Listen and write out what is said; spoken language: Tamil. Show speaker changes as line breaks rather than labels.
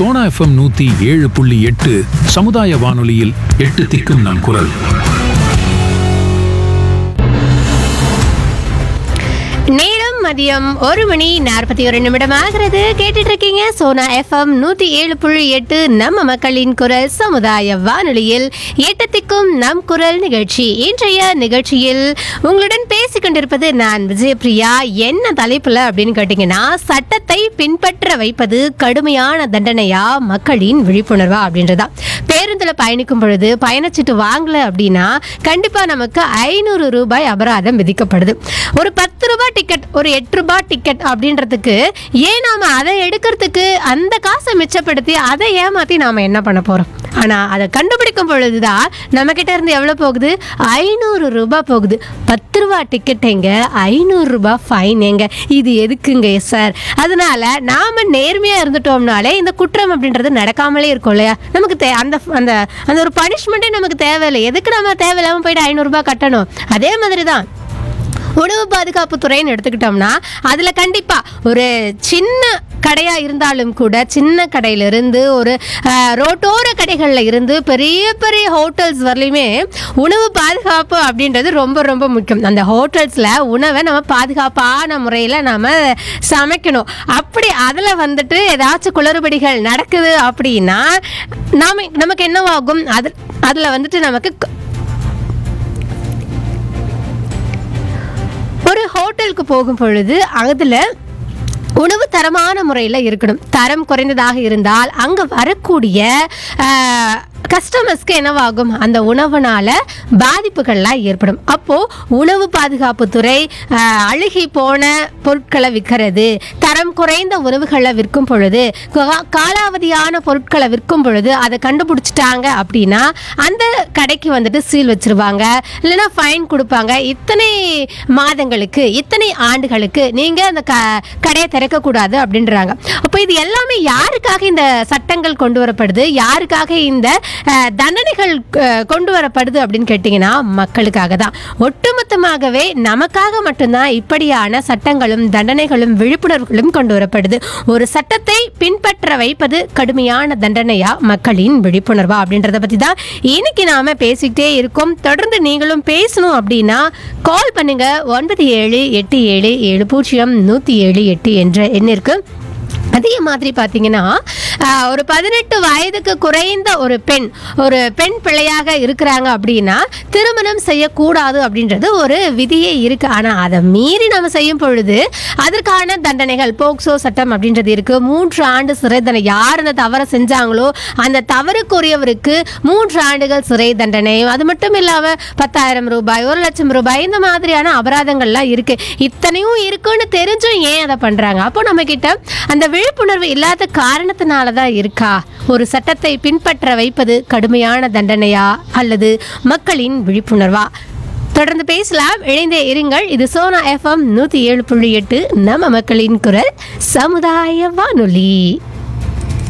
சோனா FM 107.8 சமுதாய வானொலியில் எட்டு திக்கும் நம் குரல்.
நேரம் மதியம் 1:41 ஆகிறது. கேட்டுட்டு இருக்கீங்க சோனா FM 107.8 நம்ம மக்களின் குரல் சமுதாய வானொலியில் எட்டு திக்கும் நம் குரல் நிகழ்ச்சி. இன்றைய நிகழ்ச்சியில் உங்களுடன் பேசிக்கொண்டிருப்பது நான் விஜயபிரியா. என்ன தலைப்புல அப்படின்னு கேட்டீங்கன்னா, சட்டத்தை பின்பற்ற வைப்பது கடுமையான தண்டனையா, மக்களின் விழிப்புணர்வா அப்படின்றதா. பேருந்துல பயணிக்கும் பொழுது பயணச்சீட்டு வாங்கல அப்படின்னா கண்டிப்பா நமக்கு 500 ரூபாய் அபராதம் விதிக்கப்படுது. ஒரு 10 ரூபாய் டிக்கெட், ஒரு 8 ரூபாய் டிக்கெட் அப்படின்றதுக்கு ஏன் நாம அதை எடுக்கிறதுக்கு அந்த காசை மிச்சப்படுத்தி அதை ஏமாத்தி நாம என்ன பண்ண போறோம்? ஆனா அதை கண்டுபிடிக்கும் பொழுதுதான் நம்ம கிட்ட இருந்து எவ்வளவு போகுது? 500 ரூபாய் போகுது. 10 ரூபாய் டிக்கெட் எங்க, 500 ரூபாய் ஃபைன் எங்க? இது எதுக்குங்க சார்? அதனால நாம நேர்மையா இருந்துட்டோம்னாலே இந்த குற்றம் அப்படின்றது நடக்காமலே இருக்கும் இல்லையா? நமக்கு அந்த அந்த ஒரு பனிஷ்மெண்ட்டே நமக்கு தேவையில்லை. எதுக்கு நம்ம தேவையில்லாம போயிட்டு 500 ரூபாய் கட்டணும்? அதே மாதிரி தான் உணவு பாதுகாப்பு துறைன்னு எடுத்துக்கிட்டோம்னா அதுல கண்டிப்பா ஒரு சின்ன கடையா இருந்தாலும் கூட, சின்ன கடையிலிருந்து ஒரு ரோட்டோர கடைகள்ல இருந்து பெரிய பெரிய ஹோட்டல்ஸ் வரலையுமே உணவு பாதுகாப்பு அப்படின்றது ரொம்ப ரொம்ப முக்கியம். அந்த ஹோட்டல்ஸ்ல உணவை நம்ம பாதுகாப்பான முறையில நாம சமைக்கணும். அப்படி அதுல வந்துட்டு ஏதாச்சும் குளறுபடிகள் நடக்குது அப்படின்னா நமக்கு என்னவாகும்? அதுல வந்துட்டு நமக்கு ஒரு ஹோட்டலுக்கு போகும் பொழுது அதில் உணவு தரமான முறையில் இருக்கணும். தரம் குறைந்ததாக இருந்தால் அங்கே வரக்கூடிய கஸ்டமர்ஸ்க்கு என்னவாகும்? அந்த உணவுனால பாதிப்புகள்லாம் ஏற்படும். அப்போ உணவு பாதுகாப்பு துறை அழுகி போன பொருட்களை விற்கிறது, தரம் குறைந்த உணவுகளை விற்கும் பொழுது, காலாவதியான பொருட்களை விற்கும் பொழுது அதை கண்டுபிடிச்சிட்டாங்க அப்படின்னா அந்த கடைக்கு வந்துட்டு சீல் வச்சிருவாங்க, இல்லைன்னா ஃபைன் கொடுப்பாங்க. இத்தனை மாதங்களுக்கு, இத்தனை ஆண்டுகளுக்கு நீங்க அந்த கடையை திறக்கக்கூடாது அப்படின்றாங்க. அப்போ இது எல்லாமே யாருக்காக இந்த சட்டங்கள் கொண்டு வரப்படுது, யாருக்காக இந்த தண்டனைகள் கொண்டு வரப்படுது அப்படின்னு கேட்டீங்கன்னா மக்களுக்காக தான். ஒட்டுமொத்தமாகவே நமக்காக மட்டும்தான் இப்படியான சட்டங்களும் தண்டனைகளும் விழிப்புணர்வுகளும் கொண்டு வரப்படுது. ஒரு சட்டத்தை பின்பற்ற வைப்பது கடுமையான தண்டனையா, மக்களின் விழிப்புணர்வா அப்படின்றத பத்தி தான் இன்னைக்கு நாம பேசிக்கிட்டே இருக்கோம். தொடர்ந்து நீங்களும் பேசணும் அப்படின்னா கால் பண்ணுங்க 9787700178 என்ற எண்ணிற்கு. அதே மாதிரி பார்த்தீங்கன்னா ஒரு 18 வயதுக்கு குறைந்த ஒரு பெண் பிள்ளையாக இருக்கிறாங்க அப்படின்னா திருமணம் செய்யக்கூடாது அப்படின்றது ஒரு விதியே இருக்கு. ஆனால் அதை மீறி நம்ம செய்யும் பொழுது அதற்கான தண்டனைகள், போக்சோ சட்டம் அப்படின்றது இருக்கு. 3 ஆண்டு சிறை தண்டனை. யார் அந்த தவறை செஞ்சாங்களோ அந்த தவறுக்குரியவருக்கு 3 ஆண்டுகள் சிறை தண்டனை. அது மட்டும் இல்லாமல் 10,000 ரூபாய், 1,00,000 ரூபாய் இந்த மாதிரியான அபராதங்கள்லாம் இருக்கு. இத்தனையும் இருக்குன்னு தெரிஞ்சும் ஏன் அதை பண்றாங்க? அப்போ நம்ம கிட்ட அந்த விழிப்புணர்வு இல்லாத காரணத்தினால தான் இருக்கா? ஒரு சட்டத்தை பின்பற்ற வைப்பது கடுமையான தண்டனையா அல்லது மக்களின் விழிப்புணர்வா? தொடர்ந்து பேசலாம், இணைந்தே இருங்கள். இது சோனா FM 107.8 நம்ம மக்களின் குரல் சமுதாய வானொலி.